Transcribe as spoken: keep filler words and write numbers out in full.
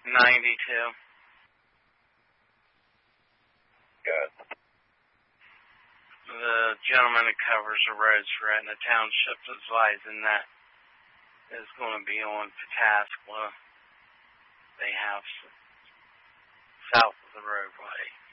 ninety-two. Good. The gentleman that covers the roads for Etna Township is advising that is going to be on Pataskla. They have south of the roadway.